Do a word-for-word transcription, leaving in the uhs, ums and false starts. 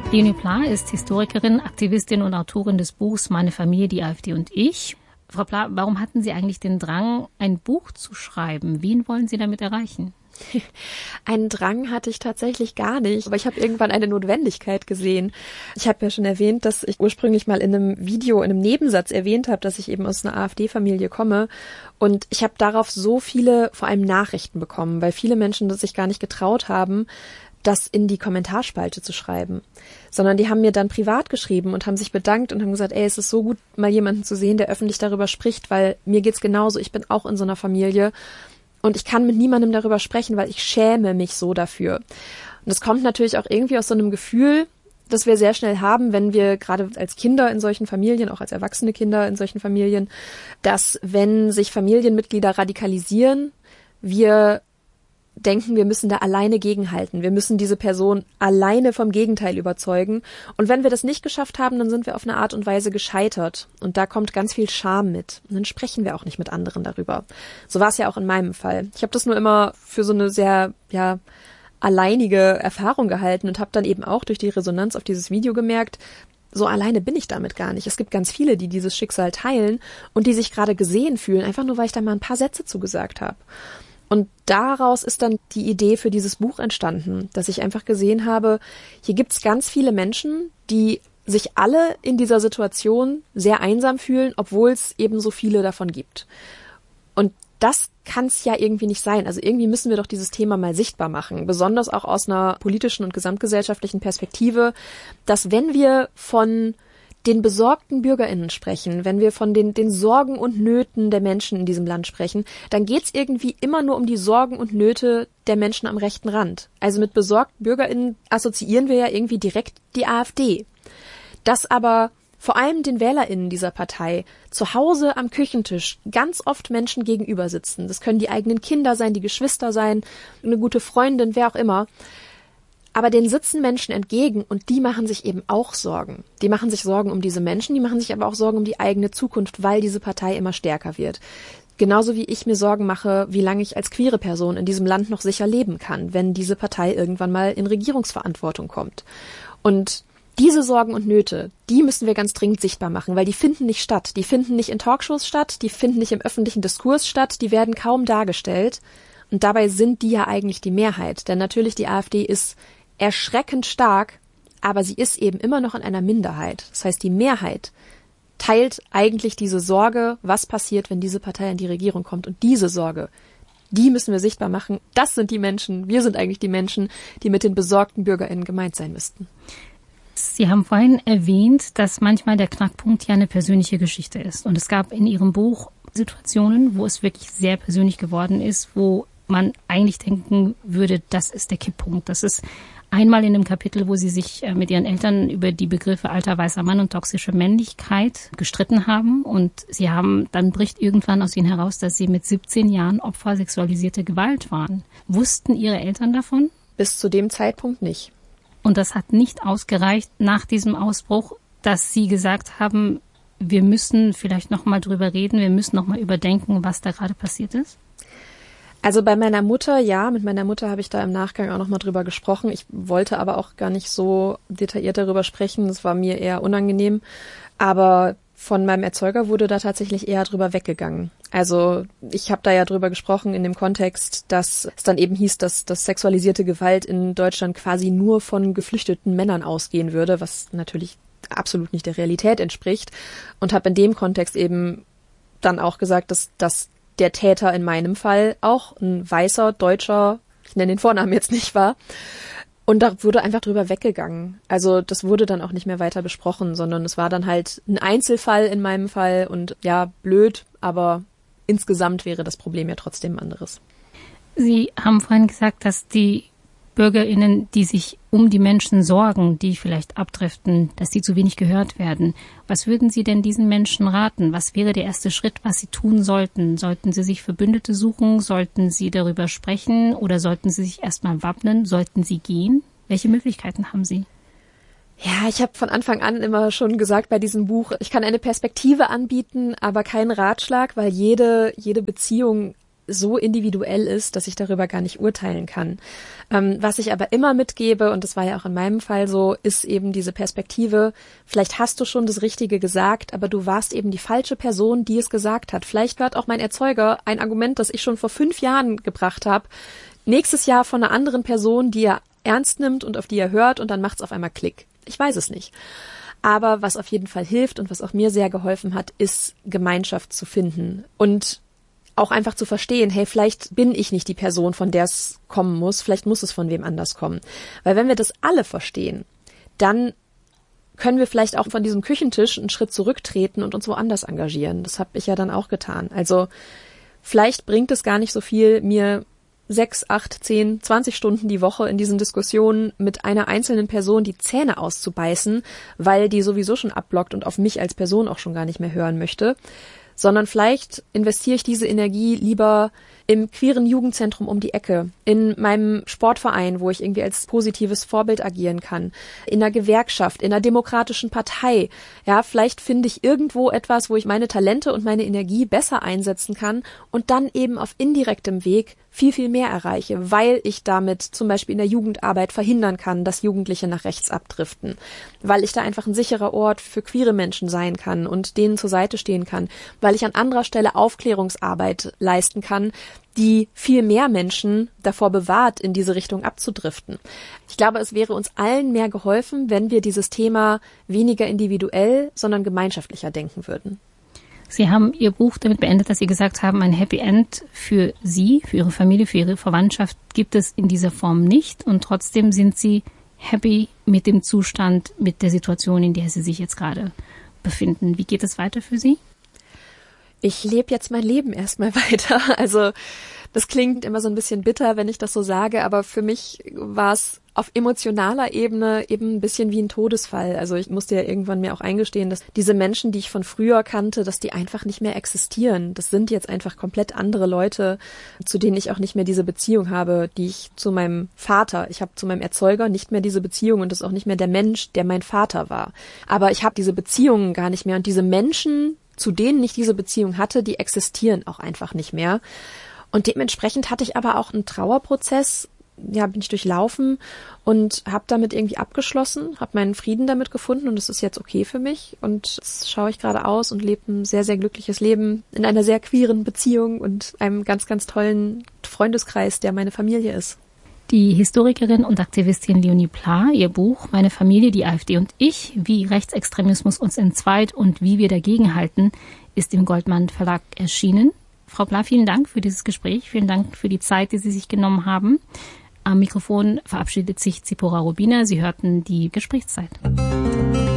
Leonie Pla ist Historikerin, Aktivistin und Autorin des Buchs Meine Familie, die AfD und ich. Frau Pla, warum hatten Sie eigentlich den Drang, ein Buch zu schreiben? Wen wollen Sie damit erreichen? Einen Drang hatte ich tatsächlich gar nicht, aber ich habe irgendwann eine Notwendigkeit gesehen. Ich habe ja schon erwähnt, dass ich ursprünglich mal in einem Video, in einem Nebensatz erwähnt habe, dass ich eben aus einer AfD-Familie komme. Und ich habe darauf so viele, vor allem Nachrichten bekommen, weil viele Menschen sich gar nicht getraut haben, das in die Kommentarspalte zu schreiben, sondern die haben mir dann privat geschrieben und haben sich bedankt und haben gesagt, ey, es ist so gut, mal jemanden zu sehen, der öffentlich darüber spricht, weil mir geht's genauso, ich bin auch in so einer Familie und ich kann mit niemandem darüber sprechen, weil ich schäme mich so dafür. Und es kommt natürlich auch irgendwie aus so einem Gefühl, das wir sehr schnell haben, wenn wir gerade als Kinder in solchen Familien, auch als erwachsene Kinder in solchen Familien, dass wenn sich Familienmitglieder radikalisieren, wir denken, wir müssen da alleine gegenhalten. Wir müssen diese Person alleine vom Gegenteil überzeugen. Und wenn wir das nicht geschafft haben, dann sind wir auf eine Art und Weise gescheitert. Und da kommt ganz viel Scham mit. Und dann sprechen wir auch nicht mit anderen darüber. So war es ja auch in meinem Fall. Ich habe das nur immer für so eine sehr, ja, alleinige Erfahrung gehalten und habe dann eben auch durch die Resonanz auf dieses Video gemerkt, so alleine bin ich damit gar nicht. Es gibt ganz viele, die dieses Schicksal teilen und die sich gerade gesehen fühlen, einfach nur, weil ich da mal ein paar Sätze zugesagt habe. Und daraus ist dann die Idee für dieses Buch entstanden, dass ich einfach gesehen habe, hier gibt's ganz viele Menschen, die sich alle in dieser Situation sehr einsam fühlen, obwohl es eben so viele davon gibt. Und das kann es ja irgendwie nicht sein. Also irgendwie müssen wir doch dieses Thema mal sichtbar machen, besonders auch aus einer politischen und gesamtgesellschaftlichen Perspektive, dass wenn wir von den besorgten BürgerInnen sprechen, wenn wir von den, den Sorgen und Nöten der Menschen in diesem Land sprechen, dann geht's irgendwie immer nur um die Sorgen und Nöte der Menschen am rechten Rand. Also mit besorgten BürgerInnen assoziieren wir ja irgendwie direkt die AfD. Dass aber vor allem den WählerInnen dieser Partei zu Hause am Küchentisch ganz oft Menschen gegenüber sitzen. Das können die eigenen Kinder sein, die Geschwister sein, eine gute Freundin, wer auch immer. Aber denen sitzen Menschen entgegen und die machen sich eben auch Sorgen. Die machen sich Sorgen um diese Menschen, die machen sich aber auch Sorgen um die eigene Zukunft, weil diese Partei immer stärker wird. Genauso wie ich mir Sorgen mache, wie lange ich als queere Person in diesem Land noch sicher leben kann, wenn diese Partei irgendwann mal in Regierungsverantwortung kommt. Und diese Sorgen und Nöte, die müssen wir ganz dringend sichtbar machen, weil die finden nicht statt. Die finden nicht in Talkshows statt, die finden nicht im öffentlichen Diskurs statt, die werden kaum dargestellt. Und dabei sind die ja eigentlich die Mehrheit. Denn natürlich die AfD ist erschreckend stark, aber sie ist eben immer noch in einer Minderheit. Das heißt, die Mehrheit teilt eigentlich diese Sorge, was passiert, wenn diese Partei in die Regierung kommt. Und diese Sorge, die müssen wir sichtbar machen. Das sind die Menschen, wir sind eigentlich die Menschen, die mit den besorgten BürgerInnen gemeint sein müssten. Sie haben vorhin erwähnt, dass manchmal der Knackpunkt ja eine persönliche Geschichte ist. Und es gab in Ihrem Buch Situationen, wo es wirklich sehr persönlich geworden ist, wo man eigentlich denken würde, das ist der Kipppunkt. Das ist einmal in dem Kapitel, wo Sie sich mit Ihren Eltern über die Begriffe alter weißer Mann und toxische Männlichkeit gestritten haben. Und Sie haben, dann bricht irgendwann aus Ihnen heraus, dass Sie mit siebzehn Jahren Opfer sexualisierter Gewalt waren. Wussten Ihre Eltern davon? Bis zu dem Zeitpunkt nicht. Und das hat nicht ausgereicht nach diesem Ausbruch, dass Sie gesagt haben, wir müssen vielleicht noch mal drüber reden, wir müssen noch mal überdenken, was da gerade passiert ist? Also bei meiner Mutter, ja, mit meiner Mutter habe ich da im Nachgang auch noch mal drüber gesprochen. Ich wollte aber auch gar nicht so detailliert darüber sprechen, das war mir eher unangenehm. Aber von meinem Erzeuger wurde da tatsächlich eher drüber weggegangen. Also ich habe da ja drüber gesprochen in dem Kontext, dass es dann eben hieß, dass, dass sexualisierte Gewalt in Deutschland quasi nur von geflüchteten Männern ausgehen würde, was natürlich absolut nicht der Realität entspricht. Und habe in dem Kontext eben dann auch gesagt, dass, dass der Täter in meinem Fall auch ein weißer, deutscher, ich nenne den Vornamen jetzt nicht, war. Und da wurde einfach drüber weggegangen. Also das wurde dann auch nicht mehr weiter besprochen, sondern es war dann halt ein Einzelfall in meinem Fall und ja, blöd, aber insgesamt wäre das Problem ja trotzdem ein anderes. Sie haben vorhin gesagt, dass die BürgerInnen, die sich um die Menschen sorgen, die vielleicht abdriften, dass die zu wenig gehört werden. Was würden Sie denn diesen Menschen raten? Was wäre der erste Schritt, was sie tun sollten? Sollten sie sich Verbündete suchen? Sollten sie darüber sprechen? Oder sollten sie sich erstmal wappnen? Sollten sie gehen? Welche Möglichkeiten haben Sie? Ja, ich habe von Anfang an immer schon gesagt bei diesem Buch, ich kann eine Perspektive anbieten, aber keinen Ratschlag, weil jede, jede Beziehung so individuell ist, dass ich darüber gar nicht urteilen kann. Ähm, was ich aber immer mitgebe, und das war ja auch in meinem Fall so, ist eben diese Perspektive, vielleicht hast du schon das Richtige gesagt, aber du warst eben die falsche Person, die es gesagt hat. Vielleicht war auch mein Erzeuger ein Argument, das ich schon vor fünf Jahren gebracht habe, nächstes Jahr von einer anderen Person, die er ernst nimmt und auf die er hört, und dann macht es auf einmal Klick. Ich weiß es nicht. Aber was auf jeden Fall hilft und was auch mir sehr geholfen hat, ist Gemeinschaft zu finden und auch einfach zu verstehen, hey, vielleicht bin ich nicht die Person, von der es kommen muss, vielleicht muss es von wem anders kommen. Weil wenn wir das alle verstehen, dann können wir vielleicht auch von diesem Küchentisch einen Schritt zurücktreten und uns woanders engagieren. Das habe ich ja dann auch getan. Also vielleicht bringt es gar nicht so viel, mir sechs, acht, zehn, zwanzig Stunden die Woche in diesen Diskussionen mit einer einzelnen Person die Zähne auszubeißen, weil die sowieso schon abblockt und auf mich als Person auch schon gar nicht mehr hören möchte, sondern vielleicht investiere ich diese Energie lieber im queeren Jugendzentrum um die Ecke, in meinem Sportverein, wo ich irgendwie als positives Vorbild agieren kann, in einer Gewerkschaft, in einer demokratischen Partei. Ja, vielleicht finde ich irgendwo etwas, wo ich meine Talente und meine Energie besser einsetzen kann und dann eben auf indirektem Weg viel, viel mehr erreiche, weil ich damit zum Beispiel in der Jugendarbeit verhindern kann, dass Jugendliche nach rechts abdriften, weil ich da einfach ein sicherer Ort für queere Menschen sein kann und denen zur Seite stehen kann, weil ich an anderer Stelle Aufklärungsarbeit leisten kann, die viel mehr Menschen davor bewahrt, in diese Richtung abzudriften. Ich glaube, es wäre uns allen mehr geholfen, wenn wir dieses Thema weniger individuell, sondern gemeinschaftlicher denken würden. Sie haben Ihr Buch damit beendet, dass Sie gesagt haben, ein Happy End für Sie, für Ihre Familie, für Ihre Verwandtschaft gibt es in dieser Form nicht. Und trotzdem sind Sie happy mit dem Zustand, mit der Situation, in der Sie sich jetzt gerade befinden. Wie geht es weiter für Sie? Ich lebe jetzt mein Leben erstmal weiter. Also das klingt immer so ein bisschen bitter, wenn ich das so sage, aber für mich war es auf emotionaler Ebene eben ein bisschen wie ein Todesfall. Also ich musste ja irgendwann mir auch eingestehen, dass diese Menschen, die ich von früher kannte, dass die einfach nicht mehr existieren. Das sind jetzt einfach komplett andere Leute, zu denen ich auch nicht mehr diese Beziehung habe, die ich zu meinem Vater, ich habe zu meinem Erzeuger nicht mehr diese Beziehung und das ist auch nicht mehr der Mensch, der mein Vater war. Aber ich habe diese Beziehungen gar nicht mehr und diese Menschen, zu denen ich diese Beziehung hatte, die existieren auch einfach nicht mehr. Und dementsprechend hatte ich aber auch einen Trauerprozess, ja, bin ich durchlaufen und habe damit irgendwie abgeschlossen, habe meinen Frieden damit gefunden und es ist jetzt okay für mich. Und jetzt schaue ich gerade aus und lebe ein sehr, sehr glückliches Leben in einer sehr queeren Beziehung und einem ganz, ganz tollen Freundeskreis, der meine Familie ist. Die Historikerin und Aktivistin Leonie Pla, ihr Buch »Meine Familie, die AfD und ich, wie Rechtsextremismus uns entzweit und wie wir dagegenhalten«, ist im Goldmann Verlag erschienen. Frau Pla, vielen Dank für dieses Gespräch, vielen Dank für die Zeit, die Sie sich genommen haben. Am Mikrofon verabschiedet sich Zipporah Rubiner. Sie hörten die Gesprächszeit.